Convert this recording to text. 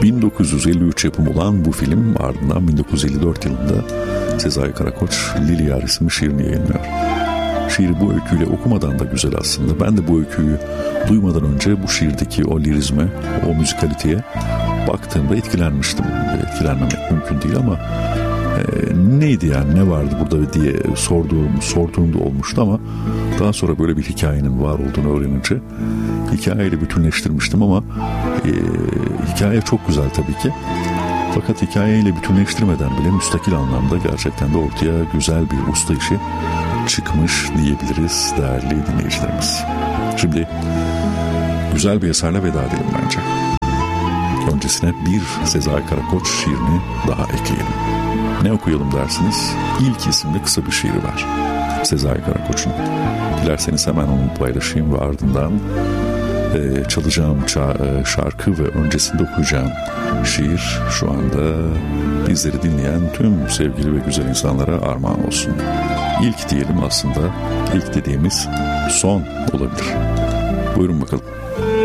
1953 yapımı olan bu film ardından 1954 yılında Sezai Karakoç Lili Yar isimli şiirini yayınlıyor. Şiiri bu öyküyle okumadan da güzel aslında. Ben de bu öyküyü duymadan önce bu şiirdeki o lirizme, o müzikaliteye baktığımda etkilenmiştim. Etkilenmemek mümkün değil ama neydi yani, ne vardı burada diye sorduğum da olmuştu ama daha sonra böyle bir hikayenin var olduğunu öğrenince hikayeyle bütünleştirmiştim ama hikaye çok güzel tabii ki. Fakat hikayeyle bütünleştirmeden bile müstakil anlamda gerçekten de ortaya güzel bir usta işi çıkmış diyebiliriz değerli dinleyicilerimiz. Şimdi güzel bir eserle veda edelim bence. Öncesine bir Sezai Karakoç şiirini daha ekleyelim. Ne okuyalım dersiniz? İlk isimli kısa bir şiiri var Sezai Karakoç'un. Dilerseniz hemen onu paylaşayım ve ardından çalacağım şarkı ve öncesinde okuyacağım şiir şu anda bizleri dinleyen tüm sevgili ve güzel insanlara armağan olsun. İlk diyelim, aslında ilk dediğimiz son olabilir. Buyurun bakalım.